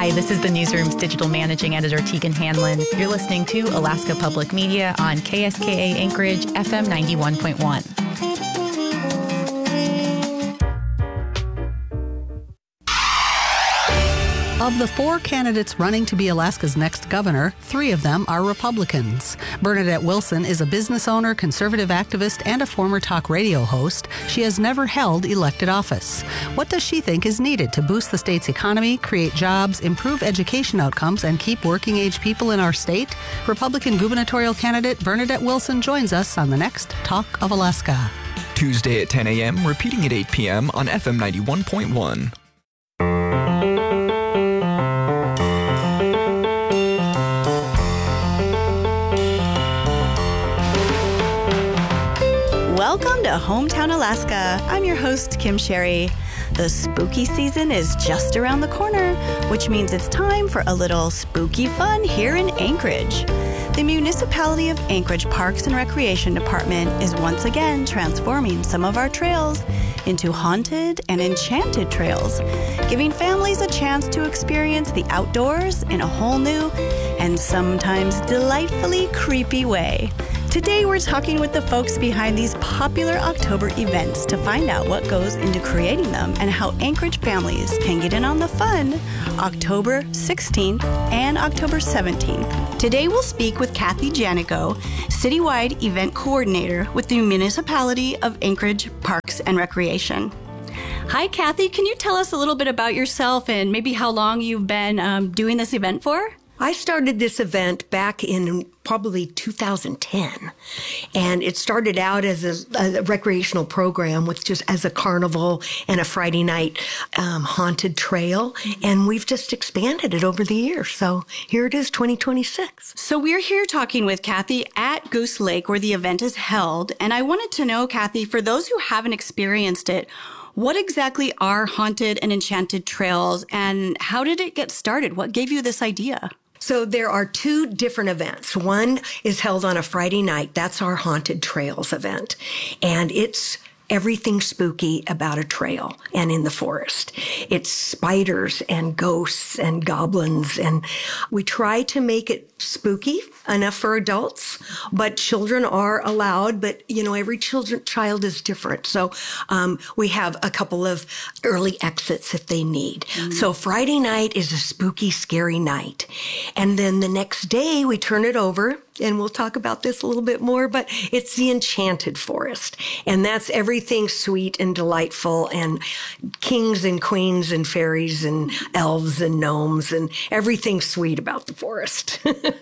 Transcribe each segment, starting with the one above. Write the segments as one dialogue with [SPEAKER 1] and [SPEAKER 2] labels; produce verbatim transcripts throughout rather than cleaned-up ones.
[SPEAKER 1] Hi, this is the Newsroom's digital managing editor, Tegan Hanlon. You're listening to Alaska Public Media on K S K A Anchorage, F M ninety-one point one.
[SPEAKER 2] Of the four candidates running to be Alaska's next governor, three of them are Republicans. Bernadette Wilson is a business owner, conservative activist, and a former talk radio host. She has never held elected office. What does she think is needed to boost the state's economy, create jobs, improve education outcomes, and keep working-age people in our state? Republican gubernatorial candidate Bernadette Wilson joins us on the next Talk of Alaska.
[SPEAKER 3] Tuesday at ten a.m., repeating at eight p.m. on F M ninety-one point one.
[SPEAKER 4] Welcome to Hometown Alaska. I'm your host, Kim Sherry. The spooky season is just around the corner, which means it's time for a little spooky fun here in Anchorage. The Municipality of Anchorage Parks and Recreation Department is once again transforming some of our trails into haunted and enchanted trails, giving families a chance to experience the outdoors in a whole new and sometimes delightfully creepy way. Today, we're talking with the folks behind these popular October events to find out what goes into creating them and how Anchorage families can get in on the fun October sixteenth and October seventeenth. Today, we'll speak with Kathy Janico, Citywide Event Coordinator with the Municipality of Anchorage Parks and Recreation. Hi, Kathy. Can you tell us a little bit about yourself and maybe how long you've been um, doing this event for?
[SPEAKER 5] I started this event back in probably two thousand ten, and it started out as a, a recreational program with just as a carnival and a Friday night um, haunted trail, and we've just expanded it over the years. So here it is, twenty twenty-six.
[SPEAKER 4] So we're here talking with Kathy at Goose Lake where the event is held, and I wanted to know, Kathy, for those who haven't experienced it, what exactly are haunted and enchanted trails, and how did it get started? What gave you this idea?
[SPEAKER 5] So there are two different events. One is held on a Friday night. That's our Haunted Trails event. And it's everything spooky about a trail and in the forest. It's spiders and ghosts and goblins. And we try to make it spooky enough for adults, but children are allowed. But, you know, every children, child is different. So um, we have a couple of early exits if they need. Mm-hmm. So Friday night is a spooky, scary night. And then the next day we turn it over, and we'll talk about this a little bit more, but it's the Enchanted Forest. And that's everything sweet and delightful and kings and queens and fairies and elves and gnomes and everything sweet about the forest.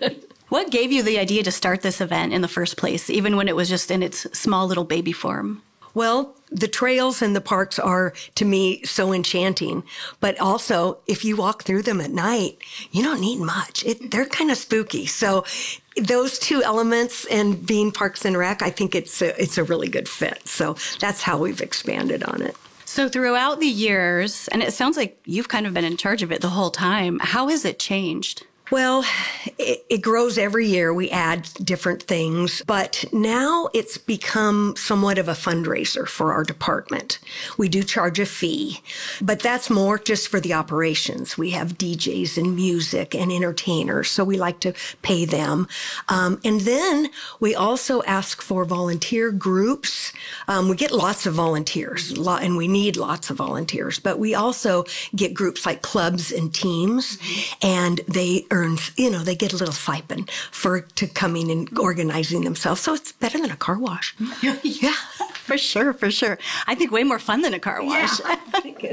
[SPEAKER 4] What gave you the idea to start this event in the first place, even when it was just in its small little baby form?
[SPEAKER 5] Well, the trails and the parks are, to me, so enchanting. But also, if you walk through them at night, you don't need much. It, they're kind of spooky. So those two elements and being Parks and Rec, I think it's a, it's a really good fit. So that's how we've expanded on it.
[SPEAKER 4] So throughout the years, and it sounds like you've kind of been in charge of it the whole time, how has it changed?
[SPEAKER 5] Well, it, it grows every year. We add different things, but now it's become somewhat of a fundraiser for our department. We do charge a fee, but that's more just for the operations. We have D Js and music and entertainers, so we like to pay them. Um, and then we also ask for volunteer groups. Um, we get lots of volunteers, lot, and we need lots of volunteers, but we also get groups like clubs and teams, and they earn You know, they get a little stipend for to coming and organizing themselves. So it's better than a car wash.
[SPEAKER 4] Yeah, for sure, for sure. I think way more fun than a car wash.
[SPEAKER 5] Yeah.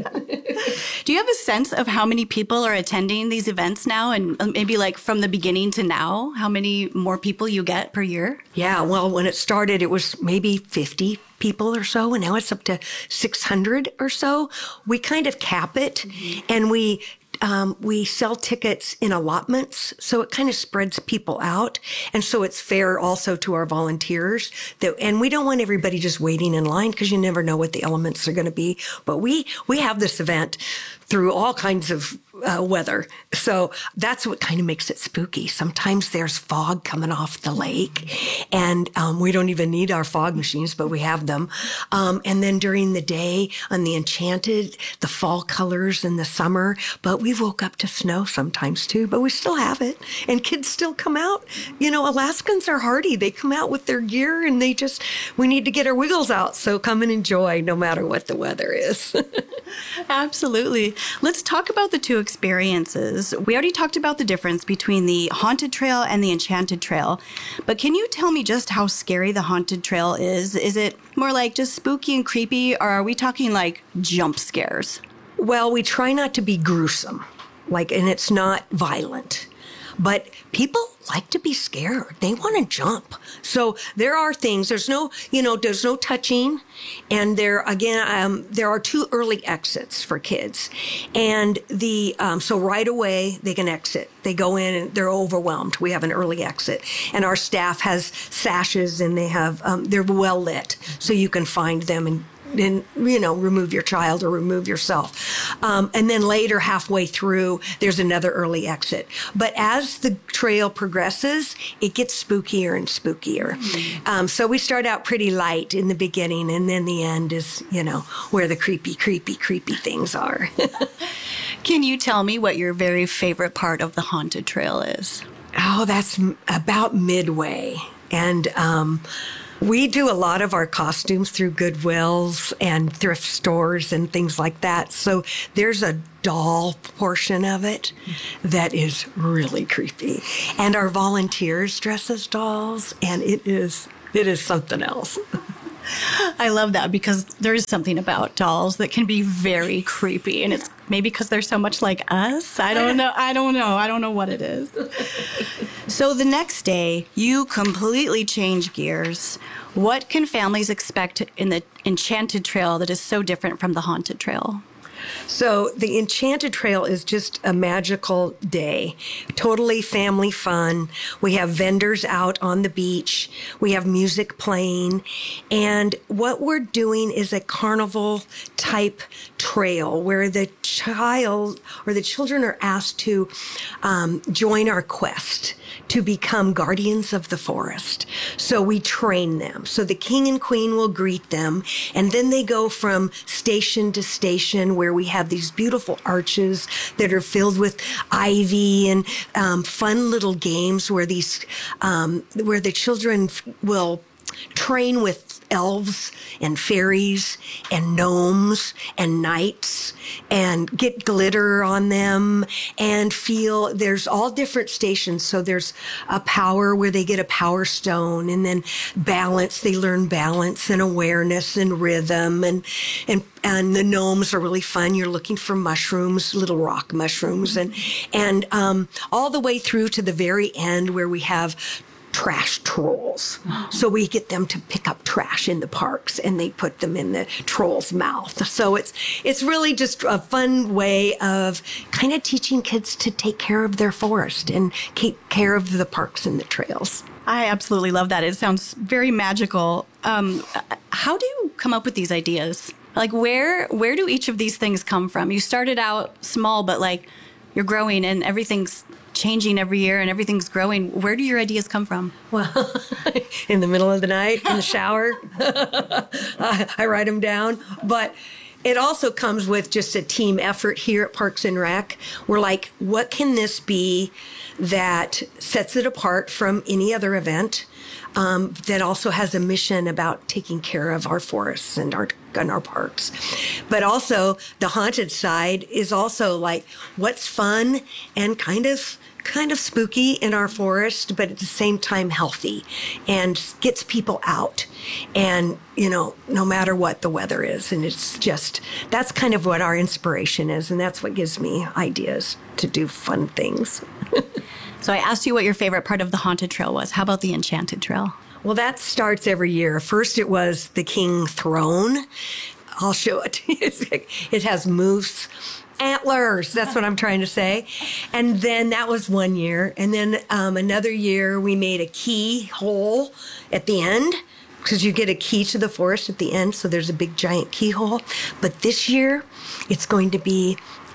[SPEAKER 4] Do you have a sense of how many people are attending these events now? And maybe like from the beginning to now, how many more people you get per year?
[SPEAKER 5] Yeah, well, when it started, it was maybe fifty people or so, and now it's up to six hundred or so. We kind of cap it, mm-hmm. and we Um, we sell tickets in allotments, so it kind of spreads people out. And so it's fair also to our volunteers that, and we don't want everybody just waiting in line because you never know what the elements are going to be. But we, we have this event through all kinds of uh, weather. So that's what kind of makes it spooky. Sometimes there's fog coming off the lake, and um, we don't even need our fog machines, but we have them. Um, and then during the day on the Enchanted, the fall colors in the summer, but we woke up to snow sometimes too, but we still have it. And kids still come out. You know, Alaskans are hardy. They come out with their gear, and they just, we need to get our wiggles out. So come and enjoy no matter what the weather is.
[SPEAKER 4] Absolutely. Let's talk about the two experiences. We already talked about the difference between the Haunted Trail and the Enchanted Trail, but can you tell me just how scary the Haunted Trail is? Is it more like just spooky and creepy, or are we talking like jump scares?
[SPEAKER 5] Well, we try not to be gruesome, like, and it's not violent. But people like to be scared. They want to jump. So there are things, there's no, you know, there's no touching. And there, again, um, there are two early exits for kids. And the, um, so right away they can exit. They go in and they're overwhelmed. We have an early exit. And our staff has sashes, and they have, um, they're well lit. So you can find them and and, you know, remove your child or remove yourself. Um, and then later, halfway through, there's another early exit. But as the trail progresses, it gets spookier and spookier. Mm-hmm. Um, so we start out pretty light in the beginning, and then the end is, you know, where the creepy, creepy, creepy things are.
[SPEAKER 4] Can you tell me what your very favorite part of the Haunted Trail is?
[SPEAKER 5] Oh, that's m- about midway. And, um, we do a lot of our costumes through Goodwills and thrift stores and things like that. So there's a doll portion of it that is really creepy. And our volunteers dress as dolls, and it is it is something else.
[SPEAKER 4] I love that, because there is something about dolls that can be very creepy, and it's maybe because they're so much like us. I don't know. I don't know. I don't know what it is. So the next day, you completely change gears. What can families expect in the Enchanted Trail that is so different from the Haunted Trail?
[SPEAKER 5] So the Enchanted Trail is just a magical day. Totally family fun. We have vendors out on the beach. We have music playing. And what we're doing is a carnival type trail where the child or the children are asked to um, join our quest to become guardians of the forest. So we train them. So the king and queen will greet them, and then they go from station to station where we have these beautiful arches that are filled with ivy and um, fun little games where these um, where the children will train with elves and fairies and gnomes and knights and get glitter on them and feel there's all different stations. So there's a power where they get a power stone, and then balance. They learn balance and awareness and rhythm, and, and, and the gnomes are really fun. You're looking for mushrooms, little rock mushrooms, and, and, um, all the way through to the very end where we have trash trolls. So we get them to pick up trash in the parks, and they put them in the troll's mouth. So it's it's really just a fun way of kind of teaching kids to take care of their forest and take care of the parks and the trails.
[SPEAKER 4] I absolutely love that. It sounds very magical. Um, how do you come up with these ideas? Like, where where do each of these things come from? You started out small, but like you're growing and everything's changing every year and everything's growing. Where do your ideas come from?
[SPEAKER 5] Well, in the middle of the night, in the shower, I, I write them down. But it also comes with just a team effort here at Parks and Rec. We're like, what can this be that sets it apart from any other event, um, that also has a mission about taking care of our forests and our and our parks? But also the haunted side is also like, what's fun and kind of kind of spooky in our forest, but at the same time healthy and gets people out. And, you know, no matter what the weather is. And it's just, that's kind of what our inspiration is. And that's what gives me ideas to do fun things.
[SPEAKER 4] So I asked you what your favorite part of the Haunted Trail was. How about the Enchanted Trail?
[SPEAKER 5] Well, that starts every year. First, it was the King Throne. I'll show it. It has moose antlers. That's what I'm trying to say. And then that was one year. And then um, another year, we made a keyhole at the end, because you get a key to the forest at the end. So there's a big giant keyhole. But this year, it's going to be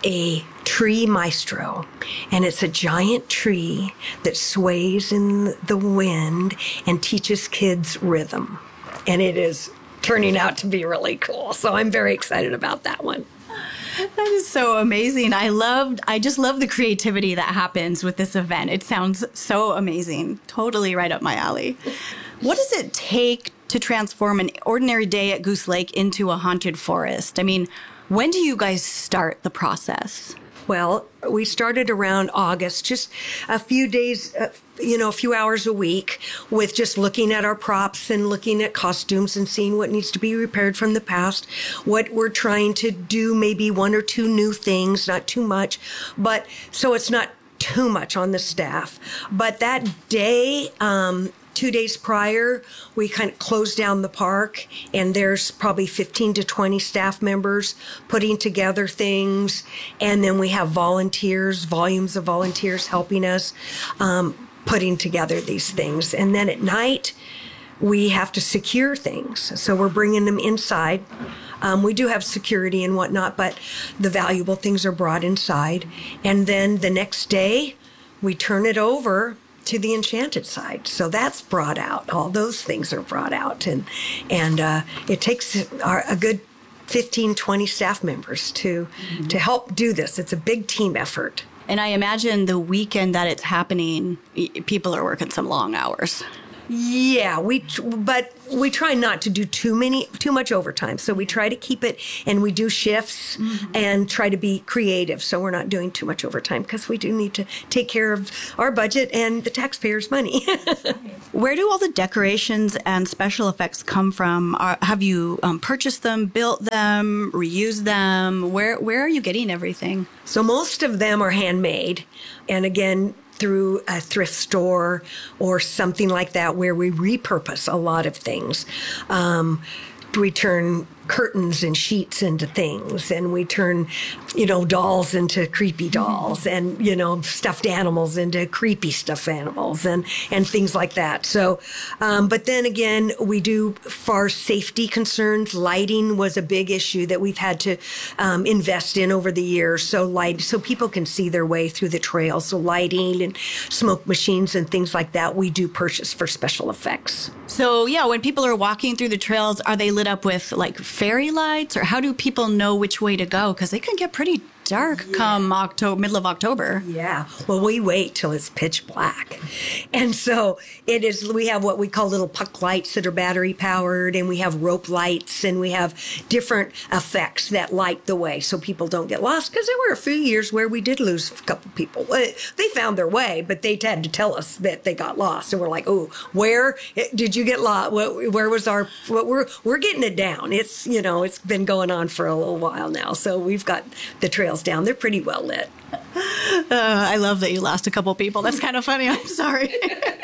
[SPEAKER 5] a tree maestro, and it's a giant tree that sways in the wind and teaches kids rhythm. And it is turning out to be really cool. So I'm very excited about that one.
[SPEAKER 4] That is so amazing. I loved, I just love the creativity that happens with this event. It sounds so amazing. Totally right up my alley. What does it take to transform an ordinary day at Goose Lake into a haunted forest? I mean, when do you guys start the process?
[SPEAKER 5] Well, we started around August, just a few days, uh, you know, a few hours a week with just looking at our props and looking at costumes and seeing what needs to be repaired from the past, what we're trying to do, maybe one or two new things, not too much, but so it's not too much on the staff. But that day, um, two days prior, we kind of closed down the park, and there's probably fifteen to twenty staff members putting together things. And then we have volunteers, volumes of volunteers helping us um, putting together these things. And then at night, we have to secure things. So we're bringing them inside. Um, we do have security and whatnot, but the valuable things are brought inside. And then the next day, we turn it over to the enchanted side. So that's brought out. All those things are brought out. And and uh, it takes our, a good fifteen, twenty staff members to mm-hmm. to help do this. It's a big team effort.
[SPEAKER 4] And I imagine the weekend that it's happening, people are working some long hours.
[SPEAKER 5] Yeah, we but we try not to do too many too much overtime. So we try to keep it, and we do shifts mm-hmm. and try to be creative. So we're not doing too much overtime because we do need to take care of our budget and the taxpayers' money.
[SPEAKER 4] Where do all the decorations and special effects come from? Are, have you um, purchased them, built them, reused them? Where where are you getting everything?
[SPEAKER 5] So most of them are handmade, and again, through a thrift store or something like that, where we repurpose a lot of things. Um, we turn curtains and sheets into things, and we turn, you know, dolls into creepy dolls, and, you know, stuffed animals into creepy stuffed animals, and, and things like that. So, um, but then again, we do, for safety concerns, lighting was a big issue that we've had to um, invest in over the years. So light, so people can see their way through the trails. So lighting and smoke machines and things like that, we do purchase for special effects.
[SPEAKER 4] So yeah, when people are walking through the trails, are they lit up with like fairy lights, or how do people know which way to go? Because they can get pretty dark yeah. come October, middle of October.
[SPEAKER 5] Yeah. Well, we wait till it's pitch black. And so it is, we have what we call little puck lights that are battery powered, and we have rope lights, and we have different effects that light the way so people don't get lost. Because there were a few years where we did lose a couple people. They found their way, but they had to tell us that they got lost. And we're like, oh, where did you get lost? Where was our, what we're, we're getting it down. It's, you know, it's been going on for a little while now. So we've got the trails down. They're pretty well lit.
[SPEAKER 4] Uh, I love that you lost a couple people. That's kind of funny. I'm sorry.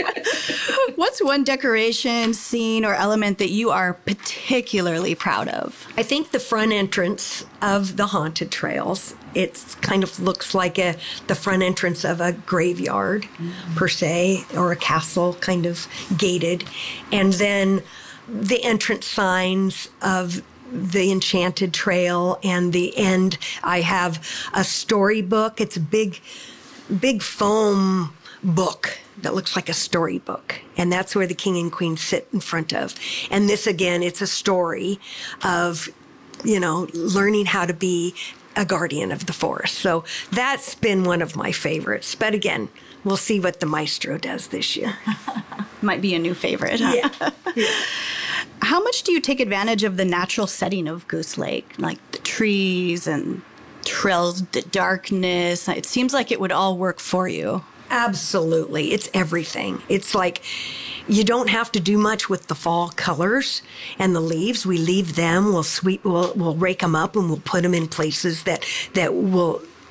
[SPEAKER 4] What's one decoration, scene, or element that you are particularly proud of?
[SPEAKER 5] I think the front entrance of the haunted trails. It kind of looks like a the front entrance of a graveyard, mm-hmm. per se, or a castle, kind of gated. And then the entrance signs of the Enchanted Trail, and the end, I have a storybook. It's a big, big foam book that looks like a storybook. And that's where the king and queen sit in front of. And this, again, it's a story of, you know, learning how to be a guardian of the forest. So that's been one of my favorites. But again, we'll see what the maestro does this year.
[SPEAKER 4] Might be a new favorite. Huh?
[SPEAKER 5] Yeah. yeah.
[SPEAKER 4] How much do you take advantage of the natural setting of Goose Lake, like the trees and trails, the darkness? It seems like it would all work for you.
[SPEAKER 5] Absolutely. It's everything. It's like you don't have to do much with the fall colors and the leaves. We leave them. We'll sweep. We'll, we'll rake them up, and we'll put them in places that that will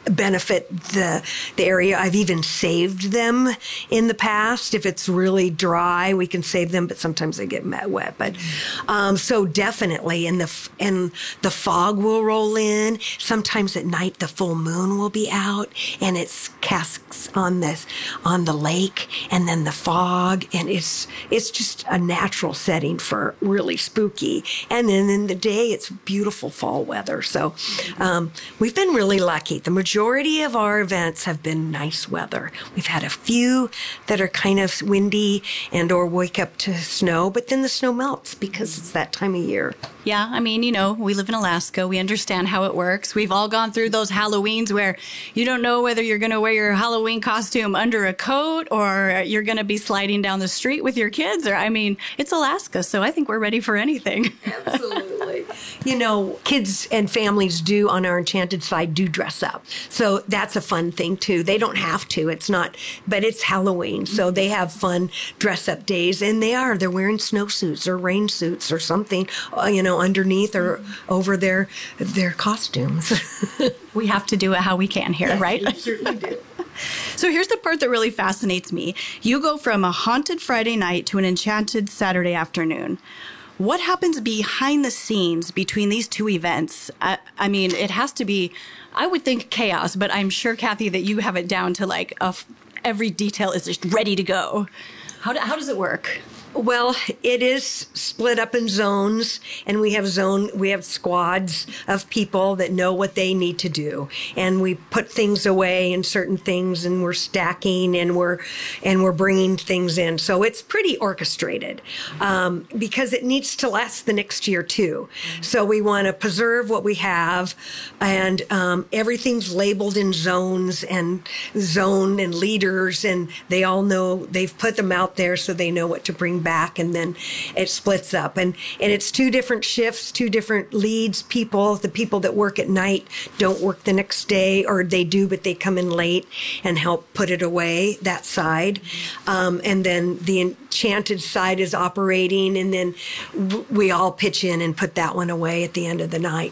[SPEAKER 5] benefit the the area. I've even saved them in the past. If it's really dry, we can save them, but sometimes they get wet. But um, so definitely, and the and the fog will roll in. Sometimes at night, the full moon will be out, and it's casts on this on the lake, and then the fog, and it's it's just a natural setting for really spooky. And then in the day, it's beautiful fall weather. So um, we've been really lucky. The majority of our events have been nice weather. We've had a few that are kind of windy and or wake up to snow, but then the snow melts because it's that time of year.
[SPEAKER 4] Yeah, I mean, you know, we live in Alaska. We understand how it works. We've all gone through those Halloweens where you don't know whether you're going to wear your Halloween costume under a coat or you're going to be sliding down the street with your kids. Or, I mean, it's Alaska, so I think we're ready for anything.
[SPEAKER 5] Absolutely. You know, kids and families do on our Enchanted side do dress up. So that's a fun thing, too. They don't have to. It's not, but it's Halloween. So they have fun dress up days. And they are. They're wearing snowsuits or rain suits or something, uh, you know, underneath or over their their costumes.
[SPEAKER 4] We have to do it how we can here,
[SPEAKER 5] Yes,
[SPEAKER 4] right?
[SPEAKER 5] we certainly do.
[SPEAKER 4] So here's the part that really fascinates me. You go from a haunted Friday night to an enchanted Saturday afternoon. What happens behind the scenes between these two events? I, I mean, it has to be, I would think chaos, but I'm sure, Kathy, that you have it down to like a, every detail is just ready to go. How, do, how does it work?
[SPEAKER 5] Well, it is split up in zones, and we have zone, we have squads of people that know what they need to do, and we put things away in certain things, and we're stacking, and we're and we're bringing things in. So it's pretty orchestrated um, because it needs to last the next year too. So we want to preserve what we have, and um, everything's labeled in zones and zone and leaders, and they all know they've put them out there so they know what to bring back, and then it splits up, and and it's two different shifts, two different leads. People, the people that work at night don't work the next day, or they do, but they come in late and help put it away, that side. Um, and then the enchanted side is operating, and then w- we all pitch in and put that one away at the end of the night.